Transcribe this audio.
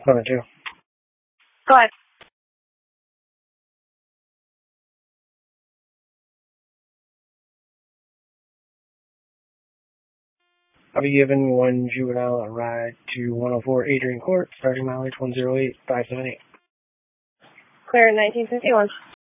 102. Go ahead. I'll be giving one juvenile a ride to 104 Adrian Court, starting mileage 108,578. Clear 1951.